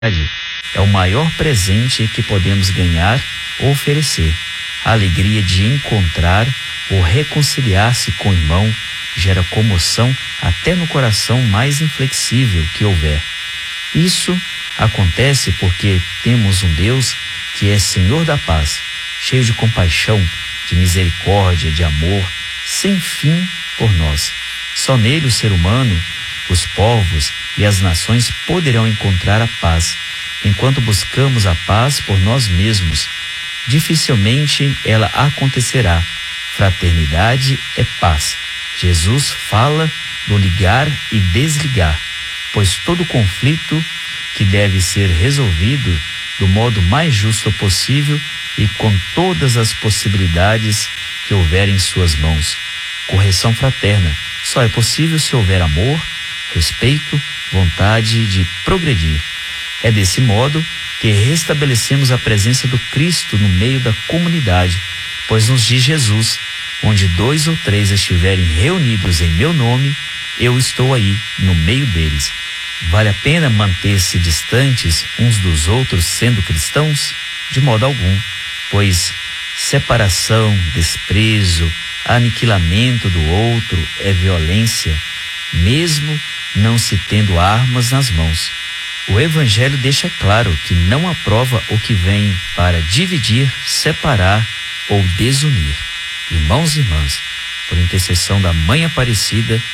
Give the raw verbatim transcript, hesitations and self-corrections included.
é o maior presente que podemos ganhar ou oferecer. A alegria de encontrar ou reconciliar-se com o irmão gera comoção até no coração mais inflexível que houver. Isso acontece porque temos um Deus que é Senhor da paz, cheio de compaixão, de misericórdia, de amor, sem fim por nós. Só nele o ser humano, os povos e as nações poderão encontrar a paz. Enquanto buscamos a paz por nós mesmos, dificilmente ela acontecerá. Fraternidade é paz. Jesus fala do ligar e desligar, pois todo conflito que deve ser resolvido do modo mais justo possível e com todas as possibilidades que houver em suas mãos. Correção fraterna só é possível se houver amor, respeito, vontade de progredir. É desse modo que restabelecemos a presença do Cristo no meio da comunidade, pois nos diz Jesus: onde dois ou três estiverem reunidos em meu nome, eu estou aí no meio deles. Vale a pena manter-se distantes uns dos outros sendo cristãos? De modo algum, pois separação, desprezo, aniquilamento do outro é violência, mesmo não se tendo armas nas mãos. O Evangelho deixa claro que não aprova o que vem para dividir, separar ou desunir. Irmãos e irmãs, por intercessão da Mãe Aparecida,